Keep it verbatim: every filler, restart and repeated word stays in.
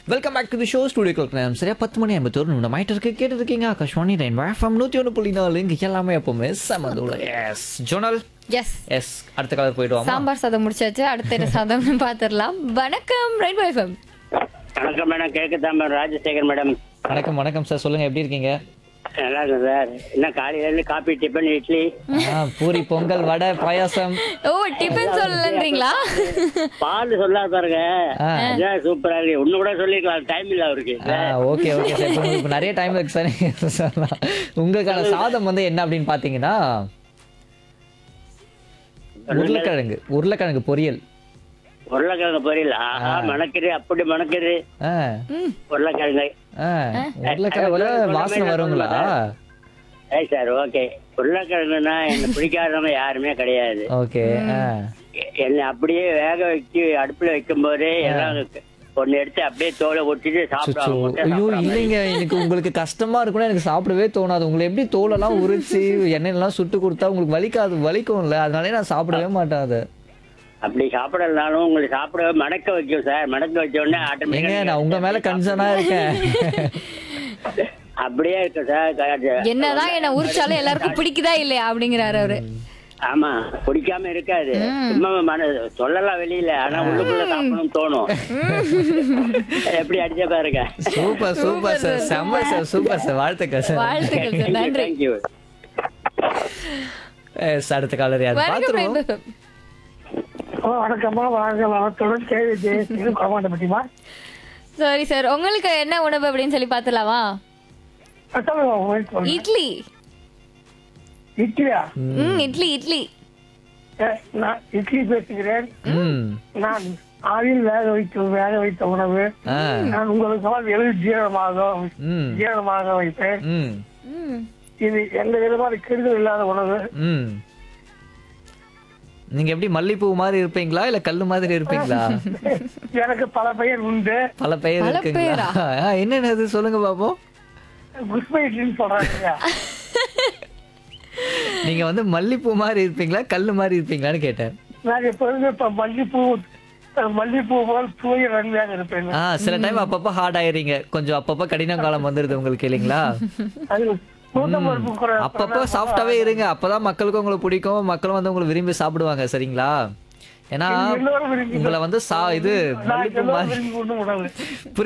Welcome back to the show studio clock நேரம் சரியா பத்து மணி ஐம்பத்தோரு நிமிடம் ஆயிட்டு இருக்கு கேட்டு இருக்கீங்க ஆகாஷ்வாணி ரெயின் எஃப்எம் நூற்றி ஒன்று புள்ளி நாலு இங்கே எல்லாமே எப்பவுமே சமதுல எஸ் ஜோனல் எஸ் எஸ் அடுத்த கலர் போயிடுவாமா சாம்பார் சாதம் முடிச்சாச்சு அடுத்த என்ன சாதம்னு பாத்துடலாம் வணக்கம் ரெயின்போ எஃப்எம் வணக்கம் மேடம் கேக்குதா மேடம் ராஜசேகர் மேடம் வணக்கம் வணக்கம் சார் சொல்லுங்க எப்படி இருக்கீங்க நல்லா இருக்கும் சார் என்ன காலையில இருந்து காபி டிஃபன் இட்லி ஆ, பூரி பொங்கல் வடை பாயாசம் ஓ டிஃபன் சொல்லலன்றீங்களா பால் சொல்லாத பாருங்க ஆ. அதான் சூப்பரா இருக்கு ஒண்ணு கூட சொல்லிக்கலாம் டைம் இல்ல அவருக்கு ஓகே ஓகே சார் இப்போ உங்களுக்கு நிறைய டைம் இருக்கு சார் நீங்க சொல்லலாம். உங்களுக்கான சாதம் வந்து என்ன அப்படின்னு பாத்தீங்கன்னா உருளைக்கிழங்கு உருளைக்கிழங்கு பொரியல் உருளைக்கிழங்கு பொரியல் ஆஹா மணக்குது அப்படி மணக்குது ஆ உருளைக்கிழங்கு ஆ உருளைக்கிழங்குல வாசனை வருங்களா ஏய் சார் ஓகே உருளைக்கிழங்குன்னா என்ன பிடிக்காதவங்க யாருமே கிடையாது ஓகே ஆ எ- என்னை அப்படியே வேக வச்சு அடுப்புல வைக்கும் போதே எல்லாம் ஒன்னு எடுத்து அப்படியே தோலை ஒட்டிட்டு சுச்சோ. சாப்பிடுவாங்க ஐயோ இல்லைங்க எனக்கு உங்களுக்கு கஷ்டமா இருக்கும்னா எனக்கு சாப்பிடவே தோணாது உங்களை எப்படி தோலெல்லாம் உரிச்சு எண்ணெயெல்லாம் சுட்டு கொடுத்தா உங்களுக்கு வலிக்காது வலிக்கும்ல அதனாலே நான் சாப்பிடவே மாட்டேன் அதை அப்படி சாப்பிடலனாலும் உங்களுக்கு சாப்பிட மணக்க வைக்கும் சார் மணக்க வச்ச உடனே ஏங்க ஆட்டோமேட்டிக்கா நான் உங்க மேல கன்சர்னா இருக்கேன் அப்படியே இருக்கு சார் க- என்னதான் என்ன உரிச்சாலும் எல்லாருக்கும் பிடிக்குதா இல்லையா அப்படிங்கிறாரு அவரு ஆமா பிடிக்காம இருக்காது சும்மா மன சொல்லலாம் வெளியில ஆனா உள்ளுக்குள்ள சாப்பிடணும் தோணும் எப்படி அடிச்ச பாருங்க சூப்பர் சூப்பர் சார் செம்ம சார் சூப்பர் சார் வாழ்த்துக்கள் சார் வாழ்த்துக்கள் சார் நன்றி தேங்க்யூ எஸ், அடுத்த காலர் யார் வணக்கம் பாத்துருவோம் ரெயின்போ எஃப்எம் ஓ, வணக்கம்மா வணக்கம் வணக்கத்துடன் கேள்வி ஜெயசீலன் குறமாட்ட பற்றிமா சாரி சார் உங்களுக்கு என்ன உணவு அப்படின்னு சொல்லி பாத்துலாமா இட்லி இட்லியா ம் இட்லி இட்லி ஏ, நான் இட்லி பேசுகிறேன் ம் நான் ஆவியில் வேக வைத்து வேக வைத்த உணவு ஆ நான் உங்களுக்கு எழுதி ஜீரணமாக ம் ஜீரணமாக வைப்பேன் ம் ம் இது எந்த விதமான கெடுதல் இல்லாத உணவு ம் நீங்க எப்படி மல்லிப்பூ மாதிரி இருப்பீங்களா இல்ல கல்லு மாதிரி இருப்பீங்களா எனக்கு பல பெயர் உண்டு பல பெயர் பல இருக்குங்களா ஆ, என்னென்னது சொல்லுங்க பாப்போம் குஷ்ப இட்லின்னு சொல்றாங்க நீங்க வந்து மல்லிப்பூ மாதிரி இருப்பீங்களா கல்லு மாதிரி இருப்பீங்களான்னு கேட்டேன் நான் எப்பொழுது இப்ப மல்லிப்பூ மல்லிப்பூ போல் தூய நன்மையாக இருப்பேன் ஆ சில டைம் அப்பப்ப ஹார்ட் ஆயிரீங்க கொஞ்சம் அப்பப்ப கடின காலம் வந்துருது உங்களுக்கு இல்லைங்களா அது கூட்டம் பருப்பு குறை- அப்பப்போ சாஃப்டாவே இருங்க அப்பதான் மக்களுக்கும் உங்களுக்கு பிடிக்கும் மக்களும் வந்து உங்களை விரும்பி சாப்பிடுவாங்க சரிங்களா ஏன்னா எல்லோரும் விரும்பி உங்களை வந்து சா இது நான் மல்லிப்பூ எல்லோரும் மாதிரி விரும்பி உண்ணும் உணவு